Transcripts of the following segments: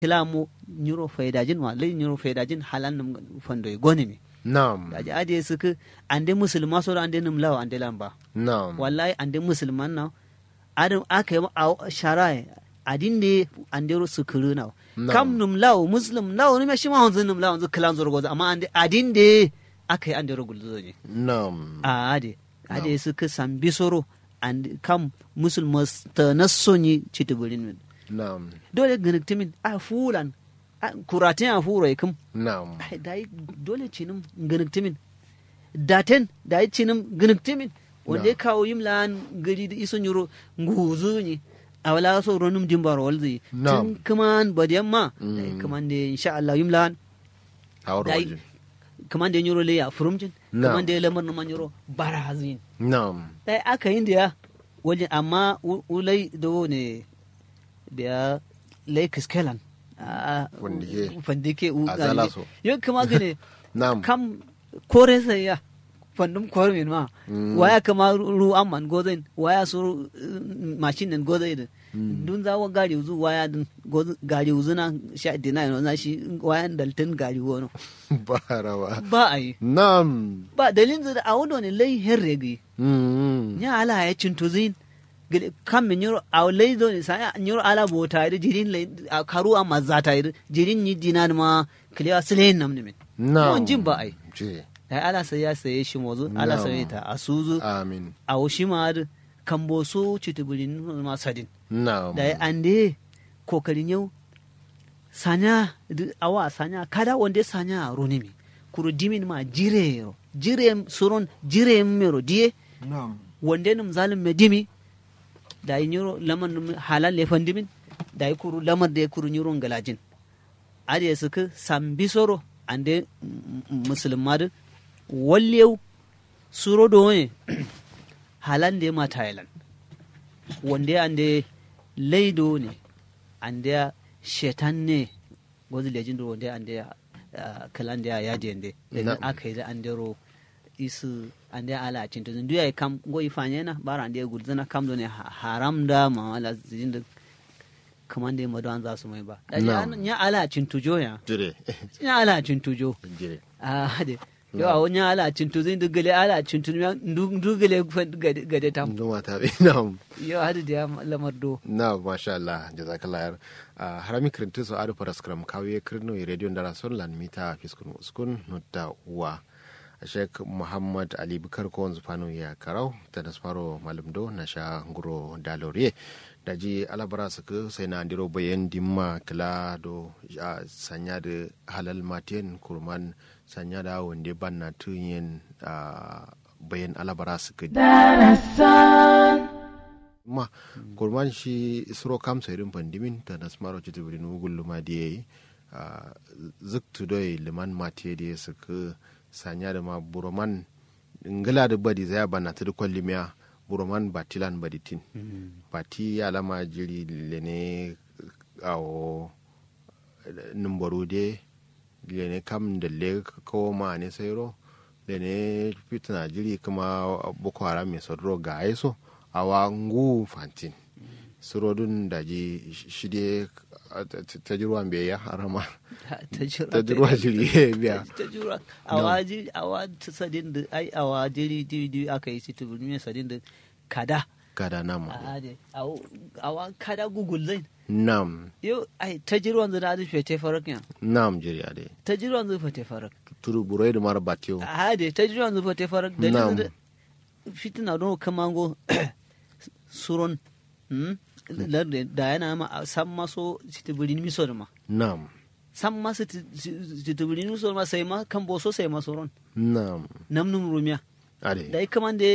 kilamo nyuro faidajin wa lai nyuro faidajin halan num fando goni mi Naam. daji ade suka ande musulma so ande num lawa ande lamba Naam. wallahi ande musulman na adam aka yi sharai adinde ande ro sukuru na kam num law muslim law ne shi ma honzun num law zu klan zoro goza amma ande adinde aka yi ande ro gulzo ne Naam. ade suka sambi soro ande kam musulmas ta nasoni citiburin min Naam. dole ganaktimin a fulan kuratin a furo ikum Naam. dai dole cinim ganaktimin daten dai cinim ganaktimin wanda ya kawo yimlan gari da iso nyuro nguzu ni a wala so ronum dimbar walzi tun kaman badiyamma kaman da insha Allah yimlan dai kaman da nyuro le ya furumjin kaman da lamar no nyuro barazin Naam. dai aka yin da ya wajen amma ulai do ne da Lakes Kelan fandike yau kama gane kam kore sai ya fandum kore min ma waya kama ru amman gozain waya so machine nan gozain dun zawo gari uzu waya dun gari uzu na sha dina no na shi waya daltin gari wono ba rawa ba ai nam ba dalin da a wono ne lai herregi nya ala ya cintuzin kam min yoro awlay do ni sa yoro ala bota ide jirin le karu amma zata ide jirin ni dinan ma kliya slen namne min non jin ba ai ai ala sai ya saye shi mozu ala sai ta asuzu amin awo shi ma kambo so cituburin ma sadin na'am da ande kokarin yau sanya awa sanya kada wonde sanya ronimi kuru dimin ma jire suron jire mero die na'am wonde num zalim me dimi da yi nyuro lamar halal le fandimin da yi kuru lamar da ya kuru nyuro galajin ade ya suka sambi soro ande musulma da wallew suro do ne halal da ma Thailand wanda ande laido ne ande shetan ne gozi lejin do wanda ande kalan da ya jende da aka yi da ande ro isu ande ala cinto ndu ya kam go ifanye na bara ande gulzana kam do ne haram da ma ala zin kamande madan za su mai ba nya ala cinto joya jire nya ala cinto jo jire de yo a nya ala cinto zin dugale ala cinto ndu gale gade tam ndu mata be na'am yo hade da lamar do na masha Allah jazakallah harami kirintu so adu paraskram kawe kirno radio ndara sonlan mita fiskun uskun nutta uwa Sheikh Muhammad Ali Bukar ko Fano ya karau ta nasfaro malumdo na sha nguro daloriye daji alabara suka sai na andiro bayan dimma kala do sanya da halal matin kurman sanya da wanda banna tunyen bayan alabara suka ma kurman shi isro kam sai rin pandimin ta nasmaro chitubrin guluma diye zuktu doy liman matiye da suka sanya da ma buroman ngala da badi zaya bana ta dukkan limiya buroman batilan baditin bati ya lama jiri lene awo numbaru de lene kam da le kawo ma ne sayro lene fitna jiri kuma boko haram mai sodro ga aiso awa ngu fantin surodun da ji shide ta jirwa bai ya harama ta jirwa jiri biya ta jirwa awa sadin da ai awa jiri aka yi shi tubulmi sadin da kada nama awa kada google zai nam yo ai ta jirwa zai da fete farak ya nam jiri ade ta jirwa zai fete farak turu burai da mara batiyo ade ta jirwa zai fete farak da fitina don kamango suron da yana ma san maso sitibirin miso da ma nam san maso sitibirin miso da ma sai ma kan boso sai maso ron nam namnun rumiya ade da kaman da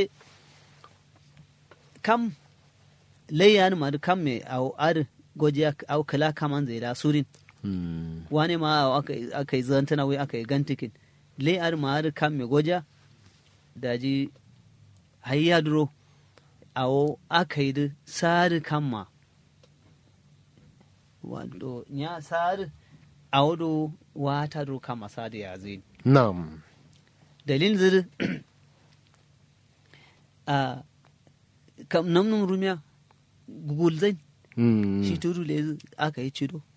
kam layyan ma da kam me au ar gojiya au kala kaman zai da surin wane ma aka yi zantana wai aka yi gantikin layar ma ar kam me gojiya daji hayya duro awo aka yi da sari kama wando ya sari awo do wata do kama sari ya zai nam dalil ziri a kam namnun rumiya gugul zai shi turu le aka yi cido